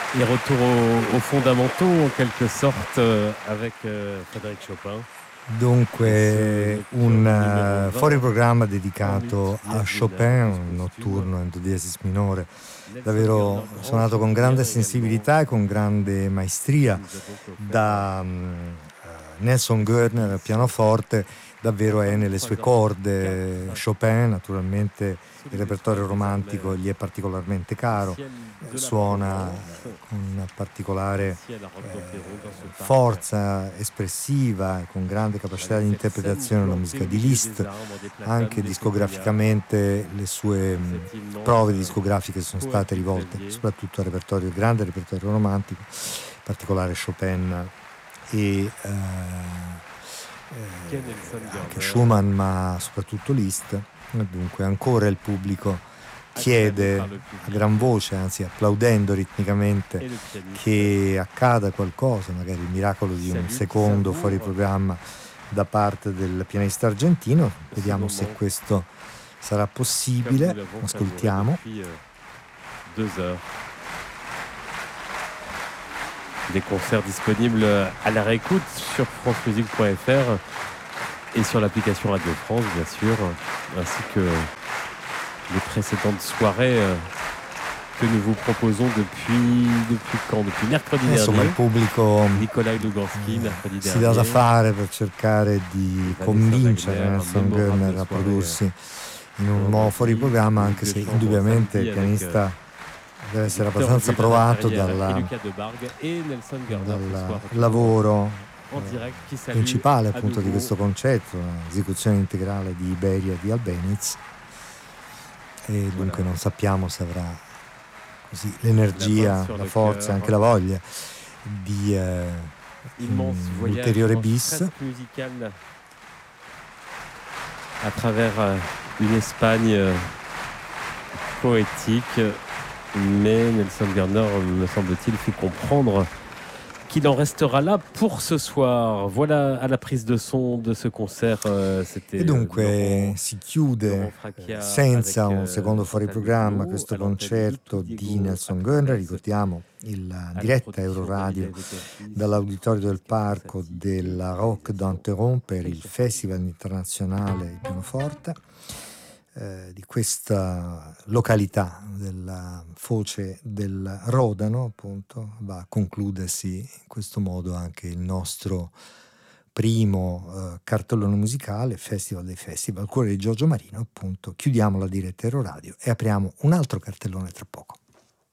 Et retour aux fondamentaux en quelque sorte avec Frédéric Chopin. Dunque, un fuori programma dedicato a Chopin, un un notturno in do diesis minore, davvero suonato con grande sensibilità e con grande maestria da Nelson Gurner al pianoforte. Davvero è nelle sue corde. Chopin, naturalmente, il repertorio romantico gli è particolarmente caro, suona con particolare forza espressiva e con grande capacità di interpretazione la musica di Liszt. Anche discograficamente le sue prove discografiche sono state rivolte soprattutto al repertorio, il grande repertorio romantico, in particolare Chopin e anche Schumann, ma soprattutto Liszt. Dunque ancora il pubblico chiede a gran voce, anzi applaudendo ritmicamente, che accada qualcosa, magari il miracolo di un secondo fuori programma da parte del pianista argentino. Vediamo se questo sarà possibile. Ascoltiamo. 2 heures. Des concerts disponibles à la réécoute sur francemusique.fr et sur l'application Radio France, bien sûr, ainsi que les précédentes soirées que nous vous proposons depuis quand? Depuis mercredi Insomma, il dernier. pubblico Nikolai Lugansky, mercredi si dernier. dà da fare per cercare di convincere Nelson Gurner a prodursi in un nuovo fuori programma, anche se indubbiamente il pianista deve essere abbastanza provato dal lavoro principale appunto di questo concerto, l'esecuzione integrale di Iberia di Albéniz, e dunque non sappiamo se avrà così l'energia, la forza e anche la voglia di un ulteriore bis à travers une Espagne poétique, mais Nelson Gurner, me semble-t-il, fait comprendre qu'il en restera là pour ce soir. Voilà à la prise de son de ce concert. C'était e dunque si chiude senza un secondo fuori programma questo concerto di Nelson Gurner. Ricordiamo in diretta Euroradio dall'Auditorio del Parco della Roque d'Anteron per il Festival internazionale di pianoforte di questa località della foce del Rodano. Appunto va a concludersi in questo modo anche il nostro primo cartellone musicale, Festival dei Festival, al cuore di Giorgio Marino. Appunto chiudiamo la diretta Euroradio e apriamo un altro cartellone tra poco.